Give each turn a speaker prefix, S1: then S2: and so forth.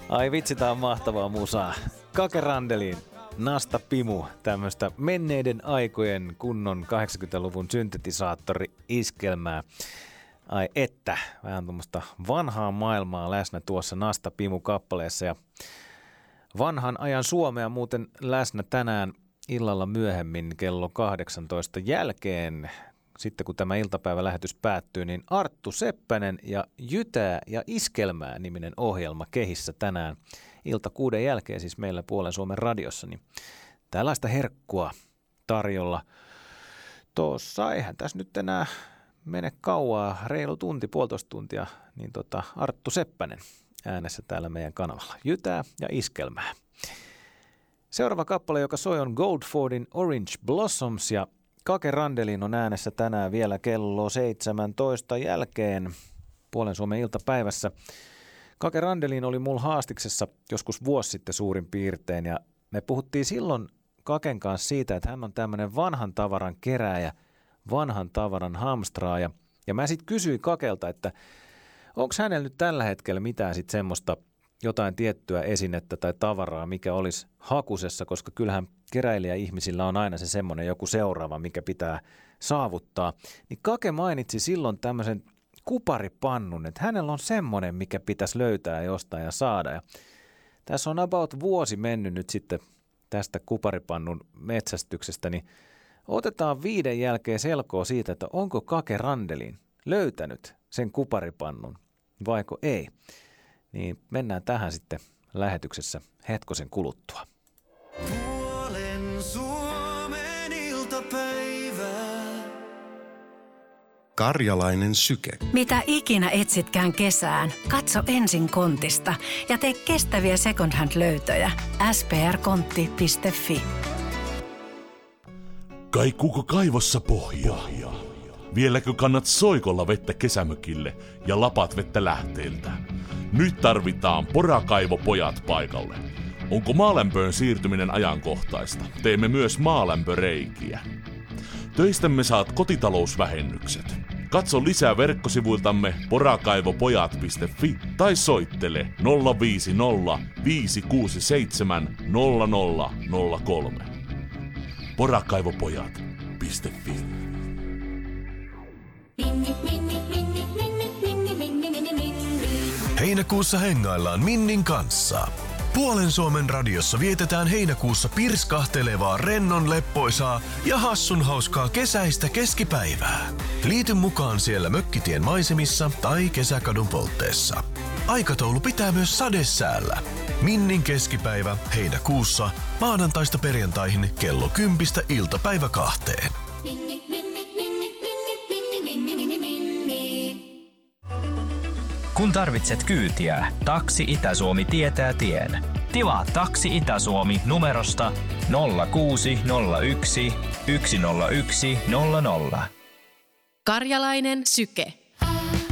S1: Ai vitsi, tää on mahtavaa musaa. Kake Randelin Nasta Pimu, tämmöistä menneiden aikojen kunnon 80-luvun syntetisaattori-iskelmää. Ai että, vähän tuommoista vanhaa maailmaa läsnä tuossa Nasta Pimu-kappaleessa. Ja vanhan ajan Suomea muuten läsnä tänään illalla myöhemmin kello 18 jälkeen. Sitten kun tämä iltapäivälähetys päättyy, niin Arttu Seppänen ja Jytää ja Iskelmää -niminen ohjelma kehissä tänään ilta 6 jälkeen, siis meillä Puolen Suomen radiossa. Niin tällaista herkkua tarjolla. Tuossa eihän tässä nyt enää mene kauaa, reilu tunti, puolitoista tuntia, niin Arttu Seppänen äänessä täällä meidän kanavalla. Jytää ja Iskelmää. Seuraava kappale, joka soi, on Goldfordin Orange Blossoms, ja Kake Randelin on äänessä tänään vielä kello 17 jälkeen Puolen Suomen iltapäivässä. Kake Randelin oli mulla haastiksessa joskus vuosi sitten suurin piirtein, ja me puhuttiin silloin Kaken kanssa siitä, että hän on tämmöinen vanhan tavaran kerääjä, vanhan tavaran hamstraaja. Ja mä sitten kysyin Kakelta, että onko hänellä nyt tällä hetkellä mitään sitten semmoista jotain tiettyä esinettä tai tavaraa, mikä olisi hakusessa, koska kyllähän keräilijäihmisillä on aina se semmoinen joku seuraava, mikä pitää saavuttaa. Niin Kake mainitsi silloin tämmöisen kuparipannun, että hänellä on semmoinen, mikä pitäisi löytää jostain ja saada. Ja tässä on about vuosi mennyt nyt sitten tästä kuparipannun metsästyksestä, niin otetaan 5 jälkeen selkoa siitä, että onko Kake Randelin löytänyt sen kuparipannun vaiko ei. Niin mennään tähän sitten lähetyksessä hetkosen kuluttua.
S2: Puolen Suomen iltapäivä.
S3: Karjalainen syke.
S4: Mitä ikinä etsitkään kesään, katso ensin Kontista ja tee kestäviä second hand-löytöjä. sprkontti.fi.
S5: Kaikuuko kaivossa pohjaa? Vieläkö kannat soikolla vettä kesämökille ja lapat vettä lähteeltä? Nyt tarvitaan Porakaivopojat paikalle. Onko maalämpöön siirtyminen ajankohtaista? Teemme myös maalämpöreikiä. Töistämme saat kotitalousvähennykset. Katso lisää verkkosivuiltamme porakaivopojat.fi tai soittele 050 567 0003. Porakaivopojat.fi.
S3: Heinäkuussa hengaillaan Minnin kanssa. Puolen Suomen radiossa vietetään heinäkuussa pirskahtelevaa, rennon leppoisaa ja hassun hauskaa kesäistä keskipäivää. Liity mukaan siellä Mökkitien maisemissa tai Kesäkadun poltteessa. Aikataulu pitää myös sadesäällä. Minnin keskipäivä heinäkuussa maanantaista perjantaihin kello 10 iltapäivä 2.
S6: Kun tarvitset kyytiä, Taksi Itä-Suomi tietää tien. Tilaa Taksi Itä-Suomi numerosta 0601 101 00.
S7: Karjalainen syke.